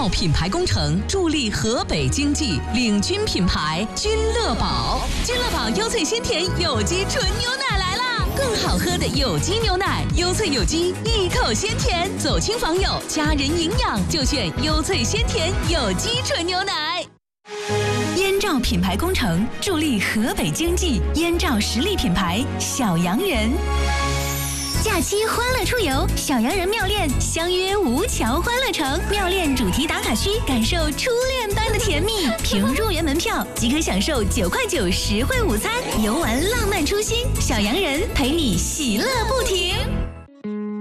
兆品牌工程助力河北经济，领军品牌君乐宝。君乐宝优萃鲜甜有机纯牛奶来啦！更好喝的有机牛奶，优萃有机，一口鲜甜，走亲访友，家人营养就选优萃鲜甜有机纯牛奶。燕赵品牌工程助力河北经济，燕赵实力品牌小洋人。假期欢乐出游，小洋人妙恋相约吴桥欢乐城，妙恋主题打卡区，感受初恋般的甜蜜。凭入园门票即可享受9.9块实惠午餐，游玩浪漫初心，小洋人陪你喜乐不停。